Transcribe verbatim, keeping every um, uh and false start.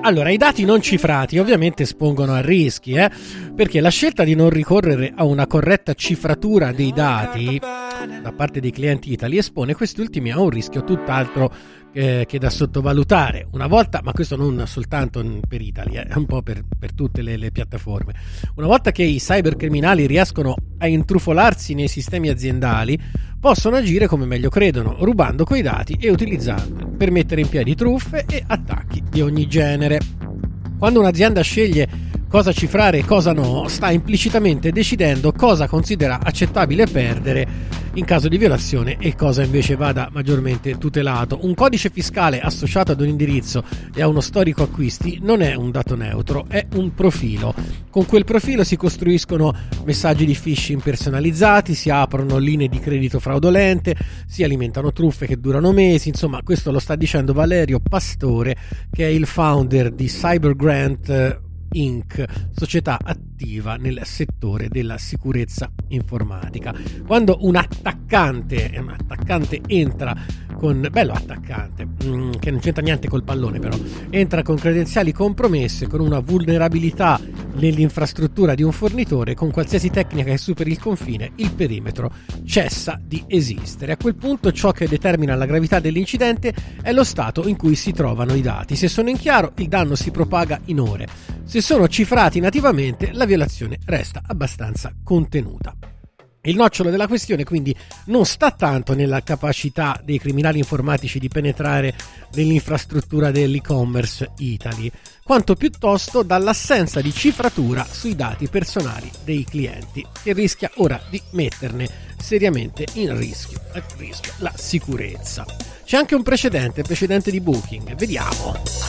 Allora, i dati non cifrati ovviamente espongono a rischi, eh? Perché la scelta di non ricorrere a una corretta cifratura dei dati da parte dei clienti Italy espone questi ultimi a un rischio tutt'altro eh, che da sottovalutare. Una volta, ma questo non soltanto per Italy, eh, è un po' per, per tutte le, le piattaforme. Una volta che i cybercriminali riescono a intrufolarsi nei sistemi aziendali, possono agire come meglio credono, rubando quei dati e utilizzandoli per mettere in piedi truffe e attacchi di ogni genere. Quando un'azienda sceglie cosa cifrare e cosa no, sta implicitamente decidendo cosa considera accettabile perdere in caso di violazione e cosa invece vada maggiormente tutelato. Un codice fiscale associato ad un indirizzo e a uno storico acquisti non è un dato neutro, è un profilo. Con quel profilo si costruiscono messaggi di phishing personalizzati, si aprono linee di credito fraudolente, si alimentano truffe che durano mesi. Insomma, questo lo sta dicendo Valerio Pastore, che è il founder di CyberGrant Incorporated, società attiva nel settore della sicurezza informatica. Quando un attaccante, un attaccante entra con, bello attaccante, mh, che non c'entra niente col pallone però, entra con credenziali compromesse, con una vulnerabilità nell'infrastruttura di un fornitore, con qualsiasi tecnica che superi il confine, il perimetro cessa di esistere. A quel punto ciò che determina la gravità dell'incidente è lo stato in cui si trovano i dati. Se sono in chiaro, il danno si propaga in ore. Se sono cifrati nativamente, la violazione resta abbastanza contenuta. Il nocciolo della questione quindi non sta tanto nella capacità dei criminali informatici di penetrare nell'infrastruttura dell'e-commerce Italy, quanto piuttosto dall'assenza di cifratura sui dati personali dei clienti, che rischia ora di metterne seriamente in rischio, a rischio la sicurezza. C'è anche un precedente, precedente di Booking, vediamo.